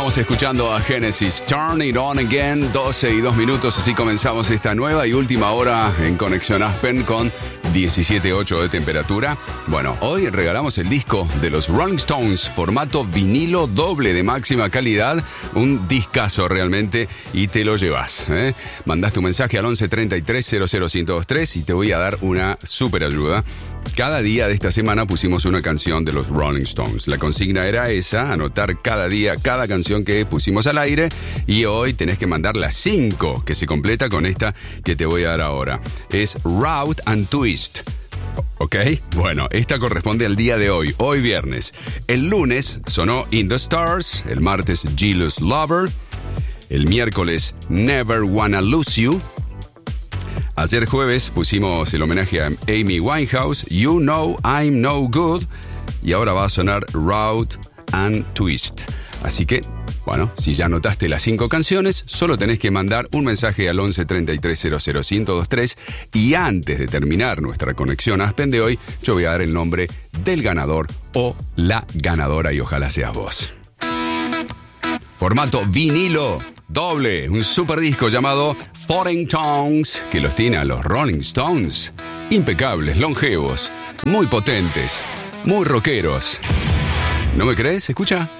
Estamos escuchando a Genesis, Turn It On Again, 12 y 2 minutos, así comenzamos esta nueva y última hora en Conexión Aspen con 17.8 de temperatura. Bueno, hoy regalamos el disco de los Rolling Stones, formato vinilo doble de máxima calidad, un discazo realmente, y te lo llevas, ¿eh? Mandás tu mensaje al 11 33 00 1023 y te voy a dar una súper ayuda. Cada día de esta semana pusimos una canción de los Rolling Stones. La consigna era esa, anotar cada día cada canción que pusimos al aire, y hoy tenés que mandar las 5, que se completa con esta que te voy a dar ahora. Es Route and Twist. ¿Ok? Bueno, esta corresponde al día de hoy viernes. El lunes sonó In the Stars, el martes Jealous Lover, el miércoles Never Wanna Lose You. Ayer jueves pusimos el homenaje a Amy Winehouse, You Know I'm No Good, y ahora va a sonar Route and Twist. Así que, bueno, si ya anotaste las 5 canciones, solo tenés que mandar un mensaje al 11 33 00 1023, y antes de terminar nuestra conexión Aspen de hoy, yo voy a dar el nombre del ganador o la ganadora, y ojalá seas vos. Formato vinilo doble, un super disco llamado Foreign Tongues, que los tiene a los Rolling Stones. Impecables, longevos, muy potentes, muy rockeros. ¿No me crees? Escucha.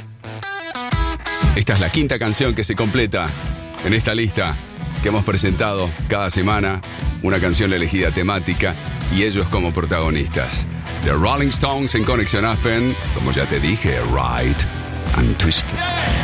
Esta es la 5ª canción que se completa en esta lista que hemos presentado cada semana, una canción elegida temática y ellos como protagonistas. The Rolling Stones en Conexión Aspen, como ya te dije, Ride and Twist.